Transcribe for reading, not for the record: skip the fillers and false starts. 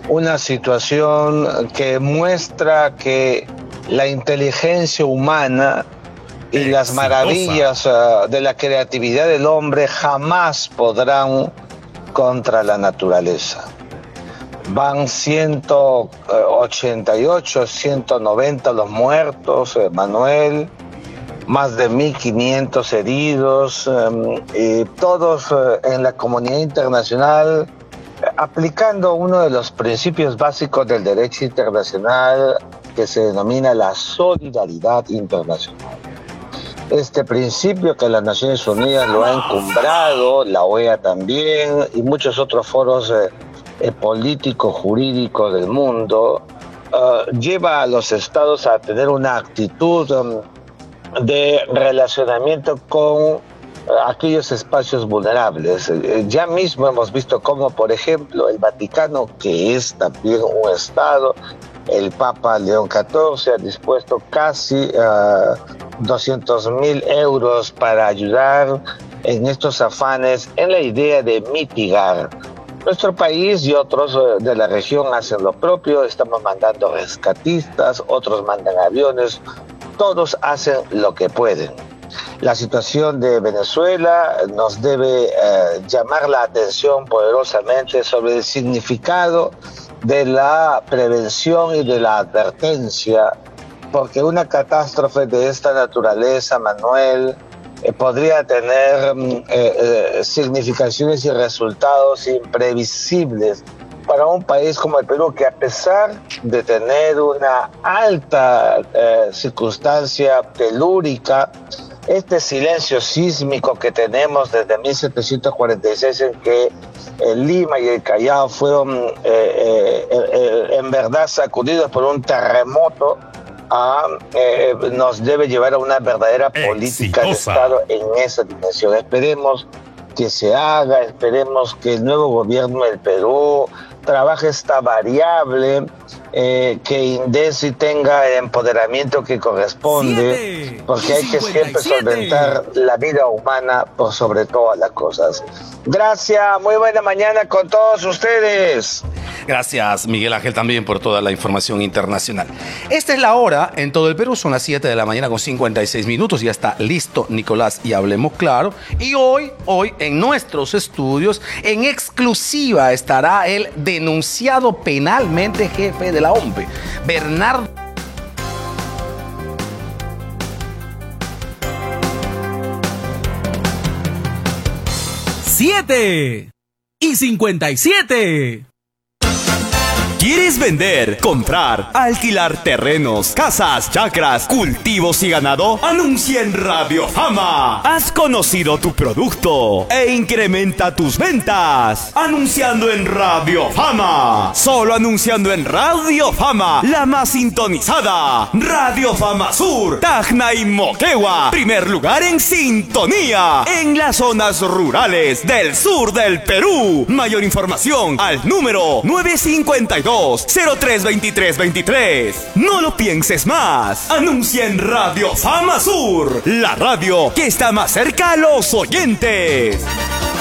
una situación que muestra que la inteligencia humana y las maravillas de la creatividad del hombre jamás podrán contra la naturaleza. Van 188, 190 los muertos, Manuel, más de 1.500 heridos, y todos en la comunidad internacional aplicando uno de los principios básicos del derecho internacional que se denomina la solidaridad internacional. Este principio que las Naciones Unidas lo ha encumbrado, la OEA también, y muchos otros foros políticos, jurídicos del mundo, lleva a los estados a tener una actitud de relacionamiento con aquellos espacios vulnerables. Ya mismo hemos visto cómo, por ejemplo, el Vaticano, que es también un estado, el Papa León XIV ha dispuesto casi 200.000 euros para ayudar en estos afanes en la idea de mitigar. Nuestro país y otros de la región hacen lo propio, estamos mandando rescatistas, otros mandan aviones, todos hacen lo que pueden. La situación de Venezuela nos debe llamar la atención poderosamente sobre el significado de la prevención y de la advertencia, porque una catástrofe de esta naturaleza, Manuel, podría tener significaciones y resultados imprevisibles para un país como el Perú, que a pesar de tener una alta circunstancia telúrica, este silencio sísmico que tenemos desde 1746, en que Lima y el Callao fueron en verdad sacudidos por un terremoto, nos debe llevar a una verdadera política de Estado en esa dimensión. Esperemos que se haga, esperemos que el nuevo gobierno del Perú trabaje esta variable, que INDECI tenga el empoderamiento que corresponde, porque hay que siempre solventar la vida humana por sobre todas las cosas. Gracias, muy buena mañana con todos ustedes. Gracias, Miguel Ángel, también por toda la información internacional. Esta es la hora en todo el Perú, son las 7 de la mañana con 56 minutos. Ya está listo Nicolás y hablemos claro. Y hoy en nuestros estudios, en exclusiva, estará el denunciado penalmente jefe de la OMPE, Bernardo. ¡7 y 57! ¿Quieres vender, comprar, alquilar terrenos, casas, chacras, cultivos y ganado? Anuncia en Radio Fama. Has conocido tu producto e incrementa tus ventas anunciando en Radio Fama. Solo anunciando en Radio Fama, la más sintonizada. Radio Fama Sur, Tacna y Moquegua. Primer lugar en sintonía en las zonas rurales del sur del Perú. Mayor información al número 952-032323. No lo pienses más. Anuncia en Radio Fama Sur, la radio que está más cerca a los oyentes.